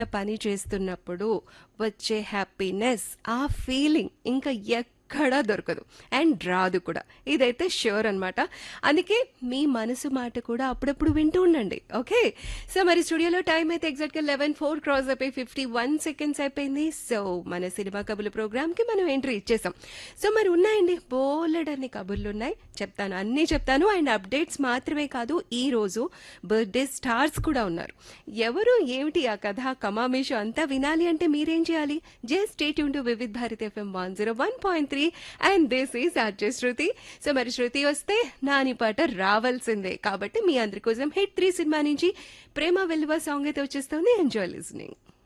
పని చేస్తున్నప్పుడు వచ్చే హ్యాపీనెస్, ఆ ఫీలింగ్ ఇంకా ఎక్కడా దొరకదు అండ్ రాదు కూడా. ఇదైతే ష్యూర్ అనమాట. అందుకే మీ మనసు మాట కూడా అప్పుడప్పుడు వింటూ ఉండండి. ఓకే. సో మరి స్టూడియోలో టైం అయితే ఎగ్జాక్ట్గా 11:04 క్రాస్ అయిపోయి 51 సెకండ్స్ అయిపోయింది. సో మన సినిమా కబుర్లు ప్రోగ్రామ్కి మనం ఎంట్రీ ఇచ్చేసాం. సో మరి ఉన్నాయండి, బోలెడన్ని కబుర్లు ఉన్నాయి, చెప్తాను, అన్నీ చెప్తాను. అండ్ అప్డేట్స్ మాత్రమే కాదు, ఈ రోజు బర్త్డే స్టార్స్ కూడా ఉన్నారు. ఎవరు ఏమిటి ఆ కథ కమామేషు అంతా వినాలి అంటే మీరేం చేయాలి? Just stay tune to Vividh Bharati FM 101.3 and this is RJ Shruti. So మరి శృతి వస్తే నాని పాట రావాల్సిందే, కాబట్టి మీ అందరి కోసం హిట్ 3 సినిమా నుంచి ప్రేమ వెల్లువ సాంగ్ అయితే వచ్చేస్తుంది. Enjoy listening.